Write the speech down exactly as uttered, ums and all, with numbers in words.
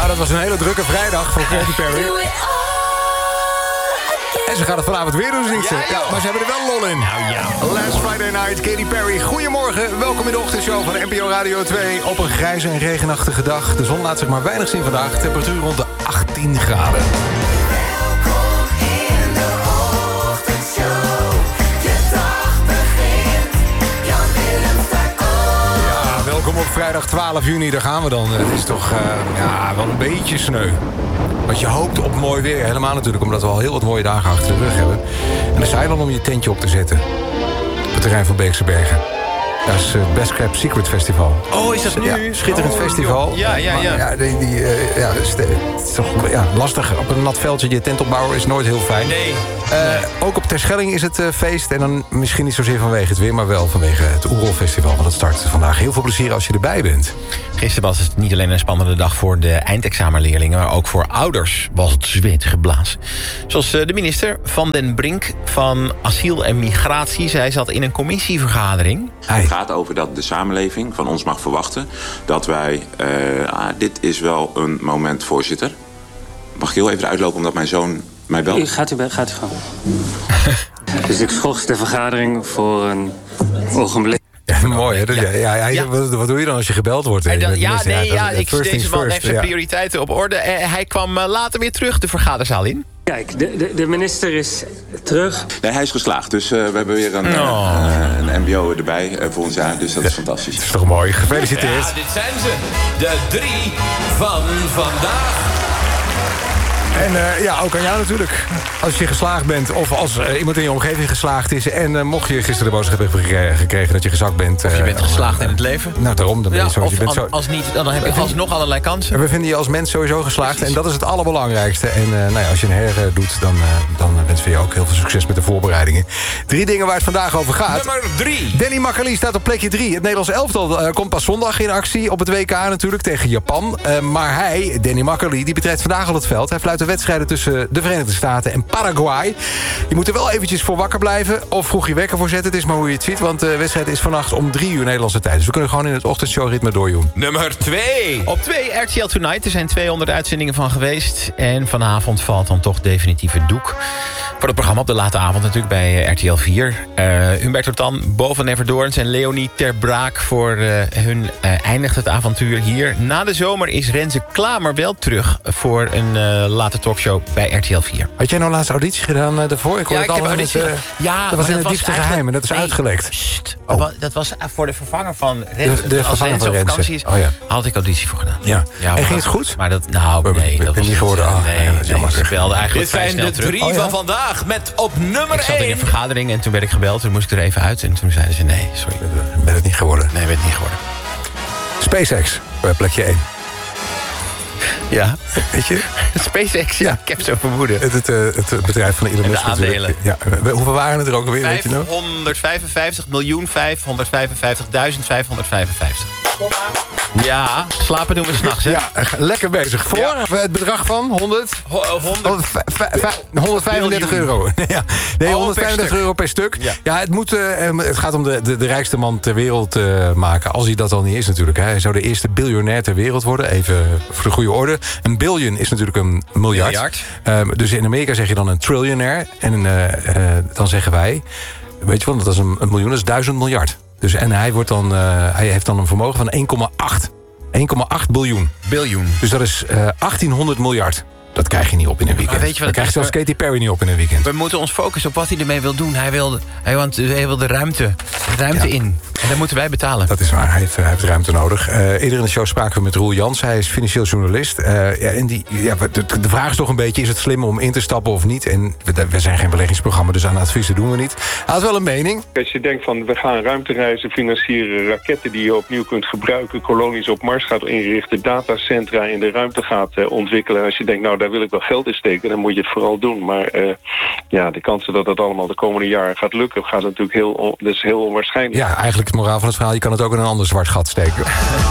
dat was een hele drukke vrijdag voor Katy Perry. En ze gaat het vanavond weer doen, zingt ze. Ja, ja, maar ze hebben er wel lol in. Nou ja. Last Friday Night, Katy Perry. Goedemorgen, welkom in de ochtendshow van N P O Radio twee. Op een grijze en regenachtige dag. De zon laat zich maar weinig zien vandaag. Temperatuur rond de achttien graden. Welkom op vrijdag twaalf juni, daar gaan we dan. Het is toch uh, ja, wel een beetje sneu. Want je hoopt op mooi weer. Helemaal natuurlijk, omdat we al heel wat mooie dagen achter de rug hebben. En dan sta je dan om je tentje op te zetten. Op het terrein van Beekse Bergen. Dat is het Best Kept Secret Festival. Oh, is dat nu? Ja, schitterend oh, festival. Ja, ja, ja. Maar, ja, die, die, uh, ja, het is, het is toch ja, lastig. Op een nat veldje je tent opbouwen is nooit heel fijn. Nee. Uh, nee. Ook op Terschelling is het uh, feest. En dan misschien niet zozeer vanwege het weer, maar wel vanwege het Oerol Festival. Want dat start vandaag. Heel veel plezier als je erbij bent. Gisteren was het niet alleen een spannende dag voor de eindexamenleerlingen, maar ook voor ouders was het zweet geblazen. Zoals uh, de minister Van den Brink van Asiel en Migratie. Zij zat in een commissievergadering. Het gaat over dat de samenleving van ons mag verwachten dat wij... Uh, ah, dit is wel een moment, voorzitter. Mag ik heel even uitlopen omdat mijn zoon mij belt? Gaat u, gaat u gaan. Dus ik schors de vergadering voor een ogenblik. Ja, mooi, hè? Ja. Ja, ja, ja. Wat, wat doe je dan als je gebeld wordt? Dan, ja, nee, ja, ja, ik, deze man first, heeft zijn ja. prioriteiten op orde. Uh, hij kwam uh, later weer terug de vergaderzaal in. Kijk, de, de, de minister is terug. Nee, hij is geslaagd. Dus uh, we hebben weer een, oh. uh, een mbo erbij uh, volgend jaar. Dus dat is fantastisch. Dat is toch mooi. Gefeliciteerd. Ja, dit zijn ze. De drie van vandaag. En uh, ja, ook aan jou natuurlijk. Als je geslaagd bent of als uh, iemand in je omgeving geslaagd is... en uh, mocht je gisteren de boodschap hebben gekregen, gekregen dat je gezakt bent... Uh, of je bent geslaagd in het leven. Nou, daarom. Dan ben je ja, sowieso, of je bent zo... als niet, dan heb je alsnog allerlei kansen. We vinden je als mens sowieso geslaagd. Precies. En dat is het allerbelangrijkste. En uh, nou ja, als je een her uh, doet, dan, uh, dan wensen we je ook heel veel succes met de voorbereidingen. Drie dingen waar het vandaag over gaat. Nummer drie. Danny Makkely staat op plekje drie. Het Nederlands elftal uh, komt pas zondag in actie op het W K natuurlijk tegen Japan. Uh, maar hij, Danny Makkely, die betreedt vandaag al het veld. Hij fluit de wedstrijden tussen de Verenigde Staten en Paraguay. Je moet er wel eventjes voor wakker blijven of vroeg je wekker voor zetten. Het is maar hoe je het ziet, want de wedstrijd is vannacht om drie uur Nederlandse tijd. Dus we kunnen gewoon in het ochtendshowritme doorjoen. Nummer twee. Op twee R T L Tonight. Er zijn tweehonderd uitzendingen van geweest. En vanavond valt dan toch definitief het doek. Voor het programma op de late avond natuurlijk bij R T L vier. Uh, Humberto Tan, Bo van Everdoorns en Leonie Ter Braak. Voor uh, hun uh, eindigt het avontuur hier. Na de zomer is Renze Klamer wel terug voor een uh, late talkshow bij R T L vier. Had jij nou laatst auditie gedaan uh, daarvoor? Ik ja, ik heb auditie gedaan. Uh, ja, dat was in het diepste geheim en dat is nee, uitgelekt. Pst, oh. Dat was voor de vervanger van Renze. De, de als vervanger Renze van op vakantie is, oh, ja. had ik auditie voor gedaan. Ja. Ja, en ging het goed? Maar dat, nou, nee. Ik dat ben was niet geworden. Oh, nee, ja, dat is nee, jammer. Ze belde eigenlijk Dit zijn de drie oh, ja? van vandaag met op nummer Ik zat één. in een vergadering en toen werd ik gebeld. Toen moest ik er even uit. En toen zeiden ze nee, sorry. Ik ben het niet geworden. Nee, ik ben het niet geworden. SpaceX, plekje één. Ja. Weet je? SpaceX, ja. Ik heb zo vermoeden. Het, het, het, het bedrijf van Elon Musk. De aandelen. Ja. Hoeveel waren het er ook alweer? vijfhonderdvijfenvijftig miljoen vijfhonderdvijfenvijftigduizend vijfhonderdvijfenvijftig. Ja, slapen doen we s'nachts, hè? Ja, lekker bezig. Voor ja. het bedrag van honderd, honderdvijfendertig euro. Ja. Nee, honderdvijfendertig euro per stuk. Ja, ja het, moet, uh, het gaat om de, de, de rijkste man ter wereld uh, maken. Als hij dat al niet is natuurlijk. Hè. Hij zou de eerste biljonair ter wereld worden. Even voor de goede orde. Een biljoen is natuurlijk een miljard. miljard. Uh, dus in Amerika zeg je dan een trillionair. En uh, uh, dan zeggen wij... Weet je wel, dat is een, een miljoen, dat is duizend miljard. Dus, en hij, wordt dan, uh, hij heeft dan een vermogen van één komma acht. één komma acht biljoen. Biljoen. Dus dat is uh, achttienhonderd miljard. Dat krijg je niet op in een weekend. Maar weet je wat dat krijgt zelfs Katy Perry niet op in een weekend. We moeten ons focussen op wat hij ermee wil doen. Hij wil, hij want, hij wil de ruimte, ruimte ja. in. En daar moeten wij betalen. Dat is waar, hij heeft, hij heeft ruimte nodig. Uh, eerder in de show spraken we met Roel Jans. Hij is financieel journalist. Uh, ja, en die, ja, de, de vraag is toch een beetje, is het slim om in te stappen of niet? En we, we zijn geen beleggingsprogramma, dus aan adviezen doen we niet. Hij had wel een mening. Als je denkt van, we gaan ruimtereizen financieren, raketten die je opnieuw kunt gebruiken, kolonies op Mars gaat inrichten, datacentra in de ruimte gaat uh, ontwikkelen. Als je denkt, nou, daar wil ik wel geld in steken, dan moet je het vooral doen. Maar uh, ja, de kansen dat dat allemaal de komende jaren gaat lukken, gaat natuurlijk heel, dat is heel onwaarschijnlijk. Ja, eigenlijk het moraal van het verhaal, je kan het ook in een ander zwart gat steken.